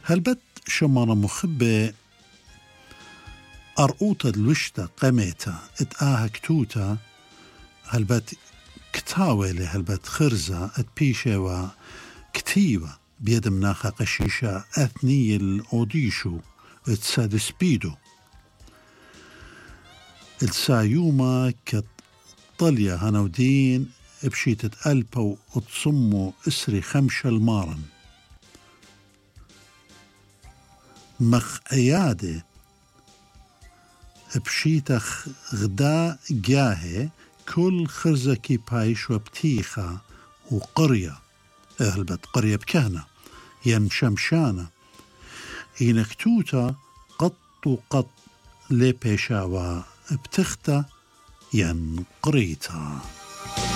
هلبت شمارة مخبة أرؤوتا الوشتا قميتا اتآها كتوتا هلبت كتاويلي هلبت خرزة اتبيشة وكتيبة بيد مناخا قشيشة أثني الأوديشو اتسادس بيدو السايوما كطليا هنودين بشيتة ألبا وتصمو إسري خمشة المارن مخ أيادي بشيتة غدا جاهي كل خرزة كي بايش وبتيخة وقرية هلبت قرية بكهنة ين شمشانة ينكتوتا قط وقط لبيشاوا بتختا ين قريتا.